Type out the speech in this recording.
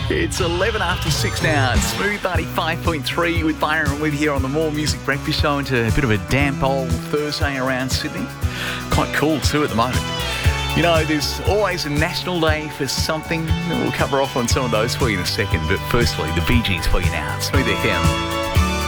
It's 11 after 6 now. It's Smooth 95.3 with Byron with here on the More Music Breakfast Show into a bit of a damp old Thursday around Sydney. Quite cool too at the moment. You know, there's always a national day for something. We'll cover off on some of those for you in a second. But firstly, the Bee Gees for you now. Smooth FM.